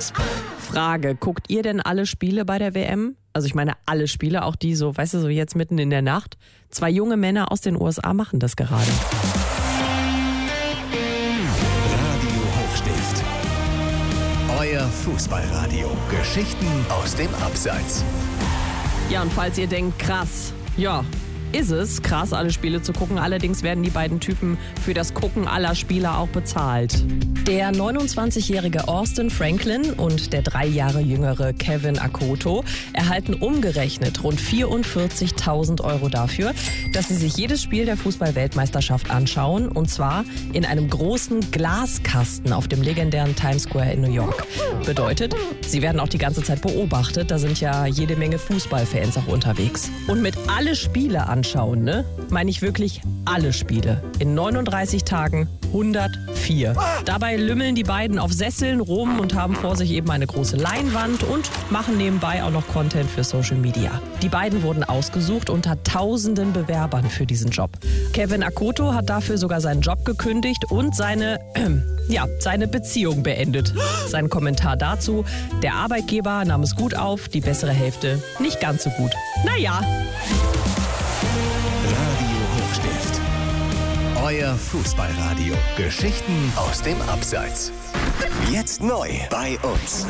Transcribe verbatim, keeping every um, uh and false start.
Abseits. Frage, guckt ihr denn alle Spiele bei der W M? Also ich meine alle Spiele, auch die so, weißt du, so jetzt mitten in der Nacht. Zwei junge Männer aus den U S A machen das gerade. Radio Hochstift. Euer Fußballradio. Geschichten aus dem Abseits. Ja, und falls ihr denkt, krass, ja, ist es krass, alle Spiele zu gucken. Allerdings werden die beiden Typen für das Gucken aller Spiele auch bezahlt. Der neunundzwanzigjährige Austin Franklin und der drei Jahre jüngere Kevin Akoto erhalten umgerechnet rund vierundvierzigtausend Euro dafür, dass sie sich jedes Spiel der Fußball-Weltmeisterschaft anschauen. Und zwar in einem großen Glaskasten auf dem legendären Times Square in New York. Bedeutet, sie werden auch die ganze Zeit beobachtet. Da sind ja jede Menge Fußballfans auch unterwegs. Und mit alle Spiele anschauen, ne, meine ich wirklich alle Spiele. In neununddreißig Tagen hundertvier. Dabei lümmeln die beiden auf Sesseln rum und haben vor sich eben eine große Leinwand und machen nebenbei auch noch Content für Social Media. Die beiden wurden ausgesucht unter tausenden Bewerbern für diesen Job. Kevin Akoto hat dafür sogar seinen Job gekündigt und seine, äh, ja, seine Beziehung beendet. Sein Kommentar dazu: Der Arbeitgeber nahm es gut auf, die bessere Hälfte nicht ganz so gut. Naja. Radio Hochstift. Euer Fußballradio. Geschichten aus dem Abseits. Jetzt neu bei uns.